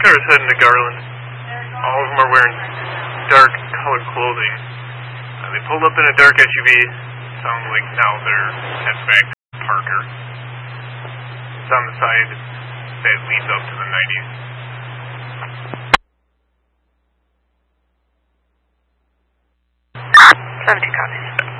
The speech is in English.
car's heading to Garland. All of them are wearing dark colored clothing. They pulled up in a dark SUV. Sounds like now they're heading back to Parker. It's on the side that leads up to the 90s. 70 copies.